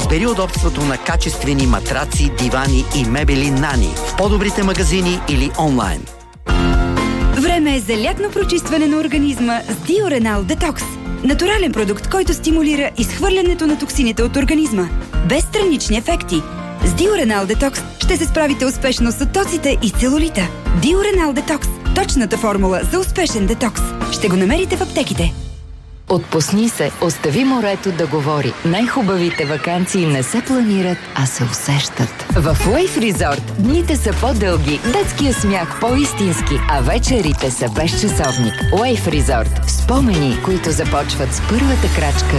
Избери удобството на качествени матраци, дивани и мебели Нани в по-добрите магазини или онлайн. Време е за лятно прочистване на организма с Диоренал Детокс. Натурален продукт, който стимулира изхвърлянето на токсините от организма. Без странични ефекти. С Диоренал Детокс ще се справите успешно с оттоците и целулита. Диоренал Детокс. Точната формула за успешен детокс. Ще го намерите в аптеките. Отпусни се, остави морето да говори. Най-хубавите ваканции не се планират, а се усещат. В Wave Resort дните са по-дълги, детския смях по-истински, а вечерите са без часовник. Wave Resort. Спомени, които започват с първата крачка